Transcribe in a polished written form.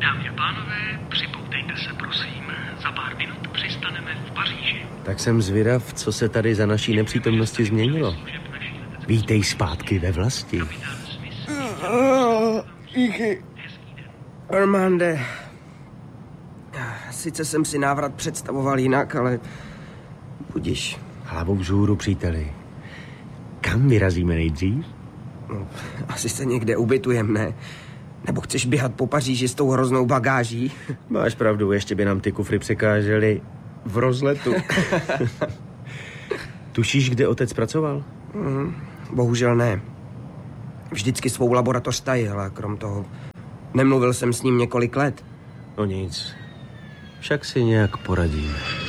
Dámy a pánové, připoutejte se, prosím. Za pár minut přistaneme v Paříži. Tak jsem zvědav, co se tady za naší nepřítomnosti změnilo. Vítej zpátky ve vlasti. Díky. Armande. Sice jsem si návrat představoval jinak, ale budiš. Hlavou vzhůru, příteli. Kam vyrazíme nejdřív? No, asi se někde ubytujem, ne? Nebo chceš běhat po Paříži s tou hroznou bagáží? Máš pravdu, ještě by nám ty kufry překážely v rozletu. Tušíš, kde otec pracoval? Bohužel ne. Vždycky svou laboratoř tajil a krom toho nemluvil jsem s ním několik let. No nic. Však si nějak poradíme.